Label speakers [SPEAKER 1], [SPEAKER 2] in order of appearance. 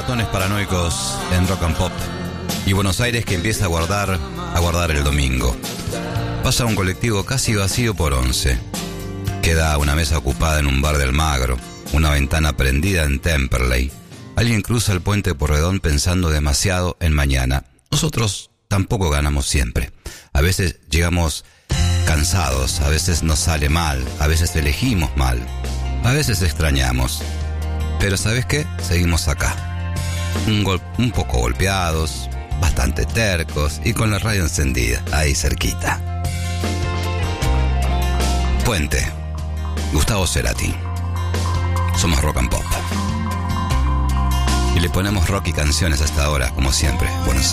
[SPEAKER 1] ratones paranoicos en Rock and Pop y Buenos Aires que empieza a guardar el domingo. Pasa un colectivo casi vacío por 11. Queda una mesa ocupada en un bar del Magro, una ventana prendida en Temperley. Alguien cruza el puente Porredón pensando demasiado en mañana. Nosotros tampoco ganamos siempre. A veces llegamos cansados, a veces nos sale mal, a veces elegimos mal, a veces extrañamos. Pero ¿sabes qué? Seguimos acá. Un poco golpeados, bastante tercos y con la radio encendida, ahí cerquita. Puente, Gustavo Cerati. Somos Rock and Pop. Y le ponemos rock y canciones hasta ahora, como siempre. Buenos Aires.